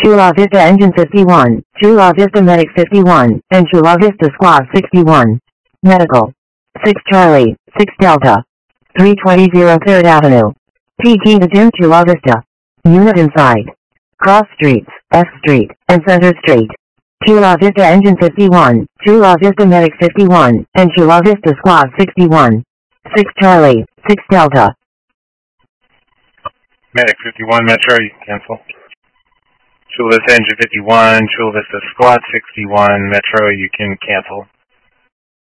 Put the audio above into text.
Chula Vista Engine 51, Chula Vista Medic 51, and Chula Vista Squad 61. Medical. 6 Charlie, 6 Delta. 320 3rd Avenue. PT to Jim Chula Vista. Unit inside. Cross Streets, F Street, and Center Street. Chula Vista Engine 51, Chula Vista Medic 51, and Chula Vista Squad 61. 6 Charlie, 6 Delta. Medic 51, Metro, you can cancel. Chula Vista Engine 51, Chula Vista Squad 61, Metro, you can cancel.